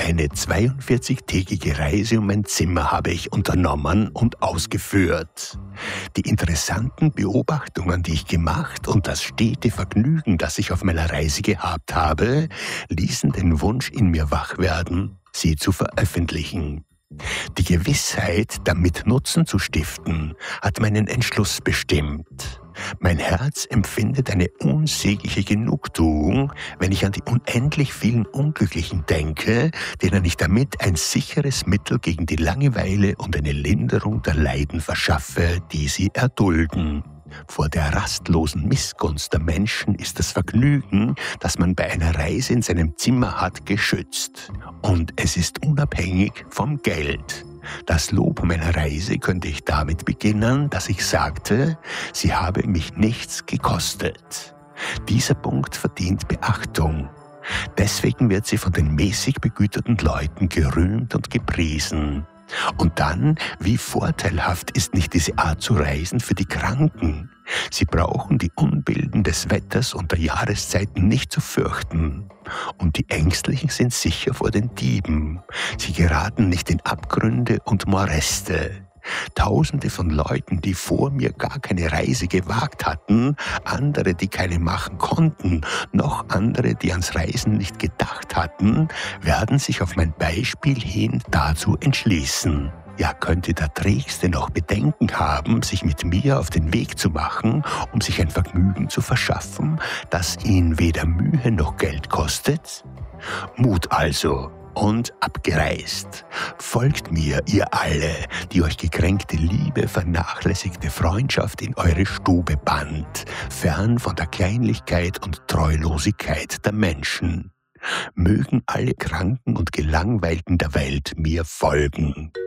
Eine 42-tägige Reise um mein Zimmer habe ich unternommen und ausgeführt. Die interessanten Beobachtungen, die ich gemacht und das stete Vergnügen, das ich auf meiner Reise gehabt habe, ließen den Wunsch in mir wach werden, sie zu veröffentlichen. Die Gewissheit, damit Nutzen zu stiften, hat meinen Entschluss bestimmt. Mein Herz empfindet eine unsägliche Genugtuung, wenn ich an die unendlich vielen Unglücklichen denke, denen ich damit ein sicheres Mittel gegen die Langeweile und eine Linderung der Leiden verschaffe, die sie erdulden. Vor der rastlosen Missgunst der Menschen ist das Vergnügen, das man bei einer Reise in seinem Zimmer hat, geschützt. Und es ist unabhängig vom Geld. Das Lob meiner Reise könnte ich damit beginnen, dass ich sagte, sie habe mich nichts gekostet. Dieser Punkt verdient Beachtung. Deswegen wird sie von den mäßig begüterten Leuten gerühmt und gepriesen. Und dann, wie vorteilhaft ist nicht diese Art zu reisen für die Kranken? Sie brauchen die Unbilden des Wetters und der Jahreszeiten nicht zu fürchten. Und die Ängstlichen sind sicher vor den Dieben. Sie geraten nicht in Abgründe und Moräste. Tausende von Leuten, die vor mir gar keine Reise gewagt hatten, andere, die keine machen konnten, noch andere, die ans Reisen nicht gedacht hatten, werden sich auf mein Beispiel hin dazu entschließen. Ja, könnte der Trägste noch Bedenken haben, sich mit mir auf den Weg zu machen, um sich ein Vergnügen zu verschaffen, das ihn weder Mühe noch Geld kostet? Mut also! Und abgereist. Folgt mir, ihr alle, die euch gekränkte Liebe, vernachlässigte Freundschaft in eure Stube band, fern von der Kleinlichkeit und Treulosigkeit der Menschen. Mögen alle Kranken und Gelangweilten der Welt mir folgen.